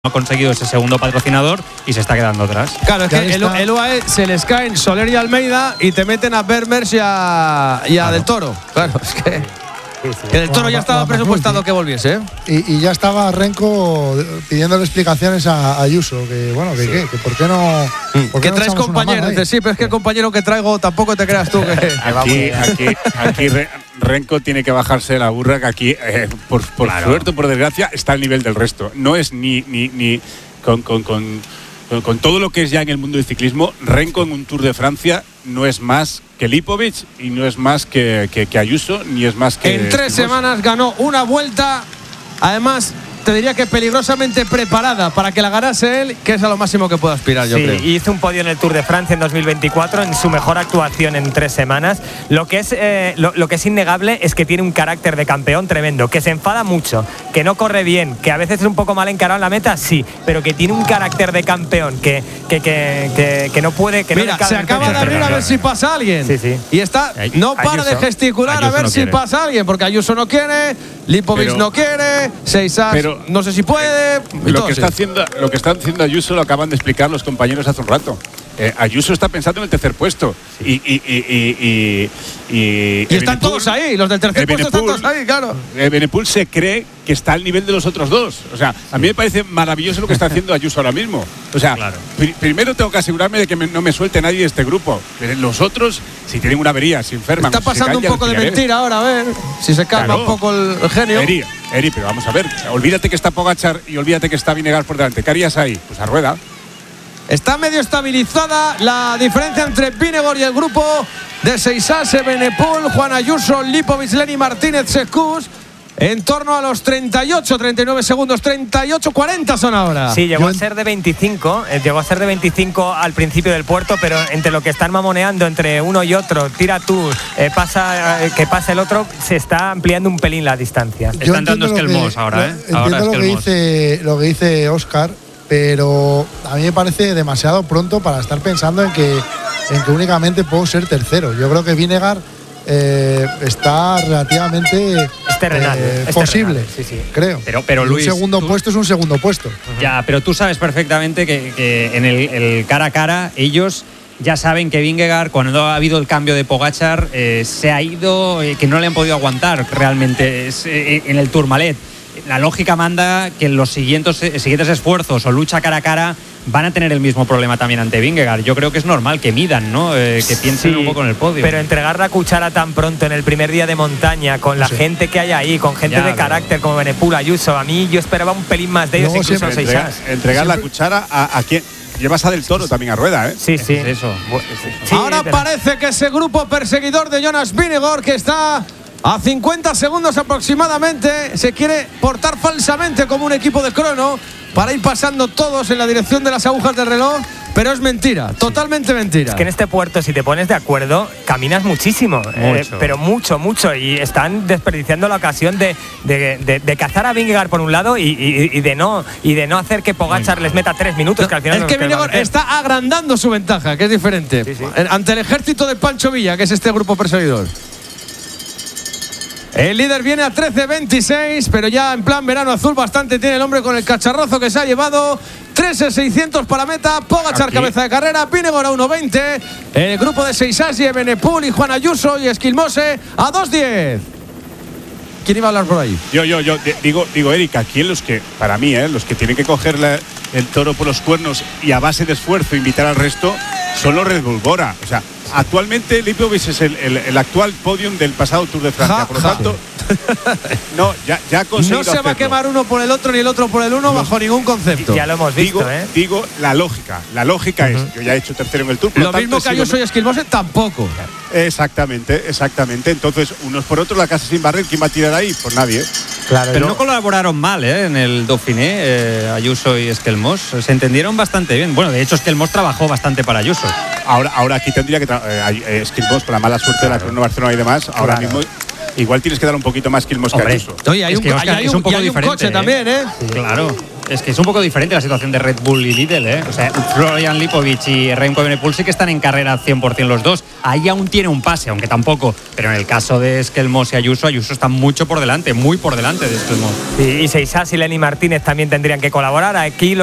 ha conseguido ese segundo patrocinador y se está quedando atrás. Claro, es que el UAE se les caen Soler y Almeida y te meten a Vermeers y a Del Toro. Claro, es que Del Toro ya estaba presupuestado que volviese, ¿eh? Y ya estaba Renko pidiéndole explicaciones a Ayuso, que bueno, que por qué no. ¿Por qué que no traes echamos una compañero. mano ahí? Dice, sí, pero es que el compañero que traigo tampoco te creas tú que. Aquí Renko tiene que bajarse de la burra, que aquí, por suerte o por desgracia, está al nivel del resto. No es ni con todo lo que es ya en el mundo del ciclismo, Renko en un Tour de Francia no es más que Lipovic y no es más que Ayuso, ni es más que. En 3 semanas ganó una vuelta, además te diría que peligrosamente preparada para que la ganase él, que es a lo máximo que puede aspirar, yo creo. Sí, hizo un podio en el Tour de Francia en 2024, en su mejor actuación en 3 semanas. Lo que es innegable es que tiene un carácter de campeón tremendo, que se enfada mucho, que no corre bien, que a veces es un poco mal encarado en la meta, sí, pero que tiene un carácter de campeón que no puede. Que mira, no se acaba de abrir a ver si pasa alguien. Sí. Y está, no para de gesticular Ayuso a ver no si quiere. pasa alguien, porque Ayuso no quiere, Lipovic no quiere, Seisas no sé si puede. Lo que está haciendo Ayuso lo acaban de explicar los compañeros hace un rato. Ayuso está pensando en el tercer puesto. Y están todos ahí, los del tercer puesto están todos ahí, claro. Benepul se cree que está al nivel de los otros dos. O sea, a mí me parece maravilloso lo que está haciendo Ayuso ahora mismo. O sea, claro. Primero tengo que asegurarme de que no me suelte nadie de este grupo. Los otros, si tienen una avería, si enferman. Está pasando un poco de mentira ahora, a ver si se calma un poco el genio. Eri, pero vamos a ver, olvídate que está Pogačar y olvídate que está Vingegaard por delante. ¿Qué harías ahí? Pues a rueda. Está medio estabilizada la diferencia entre Vingegaard y el grupo de Seisase, Benepul, Juan Ayuso, Lipovic, Lenny Martínez, Secus. En torno a los 38, 39 segundos, 38, 40 son ahora. Sí, llegó a ser de 25, al principio del puerto, pero entre lo que están mamoneando entre uno y otro, tira tú, que pasa el otro, se está ampliando un pelín la distancia. Están dando Esquelmos ahora, ¿eh? Ahora Entiendo lo que dice Óscar, pero a mí me parece demasiado pronto para estar pensando en que únicamente puedo ser tercero. Yo creo que Vingegaard está relativamente posible, sí. creo. Pero Luis, un segundo puesto es un segundo puesto. Ya, pero tú sabes perfectamente que en el cara a cara ellos ya saben que Vingegaard, cuando ha habido el cambio de Pogačar, se ha ido, que no le han podido aguantar realmente en el Tourmalet. La lógica manda que en los siguientes esfuerzos o lucha cara a cara van a tener el mismo problema también ante Vingegaard. Yo creo que es normal que midan, ¿no? Que piensen un poco en el podio. Pero entregar la cuchara tan pronto en el primer día de montaña, con la gente que hay ahí, con gente de carácter como Benepul, Ayuso, a mí yo esperaba un pelín más de ellos, incluso entregar la cuchara a quien. Llevas a Del Toro también a rueda, ¿eh? Sí. Eso. Ahora parece que ese grupo perseguidor de Jonas Vingegaard, que está a 50 segundos aproximadamente, se quiere portar falsamente como un equipo de crono para ir pasando todos en la dirección de las agujas del reloj, pero es mentira, totalmente mentira. Es que en este puerto, si te pones de acuerdo, caminas muchísimo, pero mucho, y están desperdiciando la ocasión de cazar a Vingegaard por un lado y de no hacer que Pogačar les meta 3 minutos, que al final es que Vingegaard está agrandando su ventaja, que es diferente, ante el ejército de Pancho Villa, que es este grupo perseguidor. El líder viene a 13.26, pero ya en plan verano azul bastante tiene el hombre con el cacharrazo que se ha llevado. 13.600 para meta, Pogačar cabeza de carrera, Vingegaard a 1.20. El grupo de Seisasi, Benepul y Juan Ayuso y Esquilmose a 2.10. ¿Quién iba a hablar por ahí? Yo digo, Erika, aquí los que, para mí, los que tienen que coger el toro por los cuernos y a base de esfuerzo invitar al resto, son los Red Bull Bora. O sea, actualmente Lipovic es el actual podium del pasado Tour de Francia. Por lo tanto, ya ha conseguido no se va hacerlo. a quemar uno por el otro ni el otro por el uno bajo ningún concepto. Ya lo hemos visto, Digo la lógica. La lógica es, yo ya he hecho tercero en el Tour. Lo mismo que Ayuso y Esquilmose tampoco. Exactamente. Entonces, unos por otros, la casa sin barrer, ¿quién va a tirar ahí? Pues nadie. Claro, pero no colaboraron mal en el Dauphiné, Ayuso y Esquelmos. Se entendieron bastante bien. Bueno, de hecho, Esquelmos trabajó bastante para Ayuso. Ahora aquí tendría que Esquelmos, con la mala suerte de la Crono Barcelona y demás, ahora mismo igual tienes que dar un poquito más Esquelmos que Ayuso. Oye, hay un poco coche también, ¿eh? Sí. Claro. es que es un poco diferente la situación de Red Bull y Lidl, ¿eh? O sea, Florian Lipovic y Remco Evenepoel sí que están en carrera 100% los dos. Ahí aún tiene un pase, aunque tampoco. Pero en el caso de Skelmos y Ayuso está mucho por delante, muy por delante de Skelmos. Y Seixas y Lenny Martínez también tendrían que colaborar. Aquí